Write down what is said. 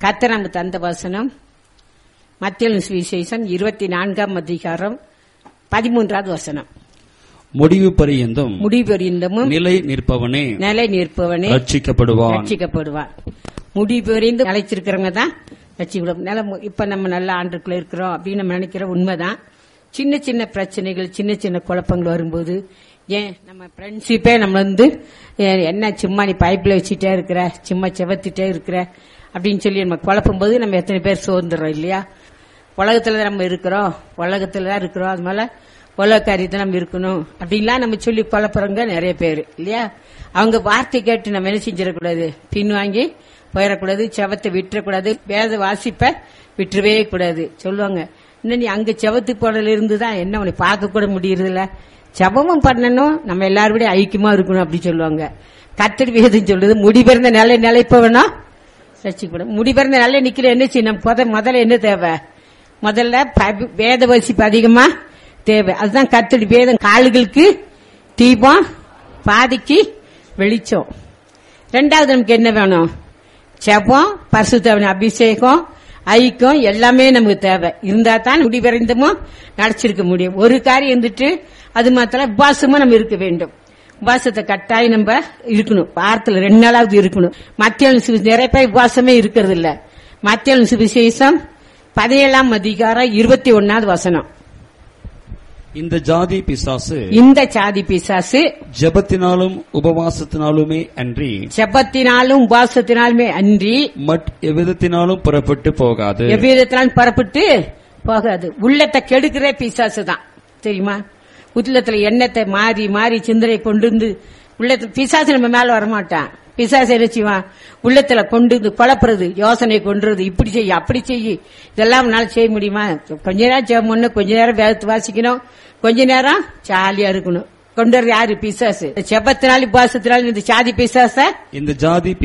கர்த்தர் நமக்கு தந்த வசனம் மத்தேயு சுவிசேஷம் 24ஆம் அதிகாரம் 13வது வசனம். முடிவு பரியந்தமும் நிலை நிற்பவனே ரட்சிக்கப்படுவான். முடிவு பரியந்தம் நிலைச்சிருக்கிறவங்க தான் ரட்சிக்கப்படும். இப்ப நம்ம நல்ல ஆண்டுக்குள்ள இருக்கிறோம் அப்படின்னு நம்ம நினைக்கிற உண்மைதான். சின்ன சின்ன பிரச்சனைகள், சின்ன சின்ன குழப்பங்கள் வரும்போது, ஏன் நம்ம ஃப்ரெண்ட்ஷிப்பே நம்ம என்ன சும்மா நீ பைப்ல வச்சுட்டே இருக்கிற, சும்மா செவத்திட்டே இருக்கிற அப்படின்னு சொல்லி நம்ம குழப்பும் போது நம்ம எத்தனை பேர் சோர்ந்துடுறோம் இல்லையா? உலகத்துலதான் நம்ம இருக்கிறோம், உலகத்துலதான் இருக்கிறோம், அது மேல உலக காரியத்தை நம்ம இருக்கணும் அப்படின்லாம் நம்ம சொல்லி குழப்பறவங்க நிறைய பேர் இல்லையா? அவங்க வார்த்தை கேட்டு நம்ம என்ன செஞ்சிடக்கூடாது, பின்வாங்கி போயிடக்கூடாது, செவத்தை விட்டுறக்கூடாது, வேத வாசிப்ப விட்டுறவே கூடாது. சொல்லுவாங்க, இன்னும் நீ அங்க செவத்து போடல இருந்துதான் என்ன உன்னை பார்க்க கூட முடியறதில்ல, ஜெபமும் பண்ணணும், நம்ம எல்லாரோட ஐக்கியமா இருக்கணும் அப்படி சொல்லுவாங்க. கர்த்தர் வேதம் சொல்லுது, முடிபிறந்த நிலைப்பவனா ரட்சிக்கப்படும். முடிபிறந்த நிலை நிக்கிற என்ன செய்யணும்? முதல்ல என்ன தேவை? முதல்ல வேத வாசிப்பு அதிகமா தேவை. அதுதான் கர்த்தர் வேதம் கால்களுக்கு தீபம், பாதிக்கு வெளிச்சம். ரெண்டாவது நமக்கு என்ன வேணும்? ஜெபம், பரிசுத்த அபிஷேகம், ஐக்கியம் எல்லாமே நமக்கு தேவை. இருந்தா தான் முடிவரைந்தமோ நடச்சிருக்க முடியும். ஒரு காரியம் இருந்துட்டு அது மாத்திரம் உபாசமும் நம்ம இருக்க வேண்டும். உபாசத்தை கட்டாயம் நம்ம இருக்கணும். வாரத்துல 2 நாளாவது இருக்கணும். மத்தேயு நிறைய பேர் உபாசமே இருக்கிறது இல்ல. மத்தேயு சுவிசேஷம் 17ஆம் அதிகாரம் 21வது வசனம். இந்த ஜாதி பிசாசு ஜெபத்தினாலும் உபவாசத்தினாலுமே அன்றி எவ்விதத்தினாலும் புறப்பட்டு போகாது. உள்ளத்தை கெடுக்கிற பிசாசு தான் தெரியுமா? உள்ளத்துல எண்ணத்தை மாறி மாறி சிந்தனை கொண்டு வந்து உள்ளத்துல பிசாசு நம்ம மேல வரமாட்டான். பிசாசு என்ன செய்வான்? உள்ளத்துல கொண்டு வந்து குழப்புறது, யோசனை கொண்டுறது, இப்படி செய்ய அப்படி செய்ய. இதெல்லாம் செய்ய முடியுமா? கொஞ்ச நேரம் ஜெபம், கொஞ்ச நேரம் வேதத்தை வாசிக்கணும், கொஞ்ச நேரம் ஜாலியா இருக்கணும். கொண்டு வர யாரு? பிசாசு. ஜெபத்தினாலும் உபவாசத்தினாலும் இந்த ஜாதி